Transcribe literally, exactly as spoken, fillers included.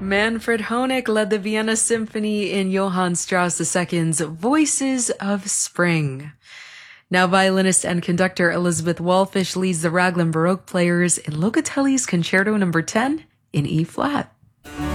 Manfred Honeck led the Vienna Symphony in Johann Strauss the Second's Voices of Spring. Now violinist and conductor Elizabeth Wallfish leads the Raglan Baroque players in Locatelli's Concerto number ten in E-flat.